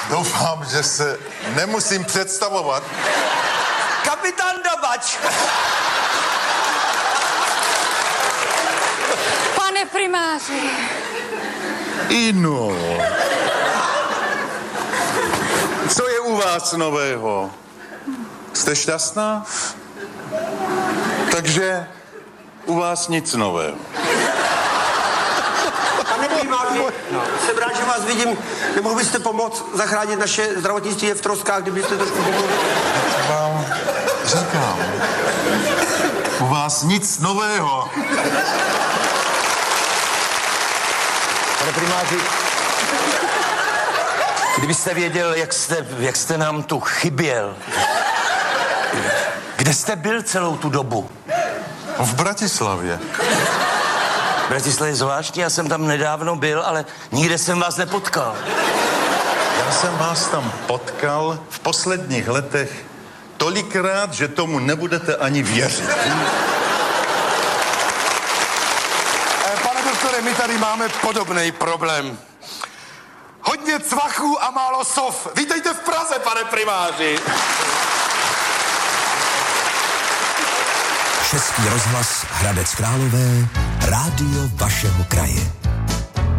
Doufám, že se nemusím představovat. Kapitán Dabač. Pane primáři. Ino. Co je u vás nového? Jste šťastná? Takže u vás nic nového. Pane primáři, jsem rád, že vás vidím. Nemohl byste pomoct zachránit naše zdravotnictví je v troskách, kdybyste trošku pomohli? Vám říkám, u vás nic nového. Pane primáři, kdybyste věděl, jak jste nám tu chyběl. Kde jste byl celou tu dobu? V Bratislavě. Bratislava je zvláštní, já jsem tam nedávno byl, ale nikde jsem vás nepotkal. Já jsem vás tam potkal v posledních letech tolikrát, že tomu nebudete ani věřit. Pane doktore, my tady máme podobný problém. Hodně cvachů a málo sov. Vítejte v Praze, pane primáři. Český rozhlas Hradec Králové, rádio vašeho kraje.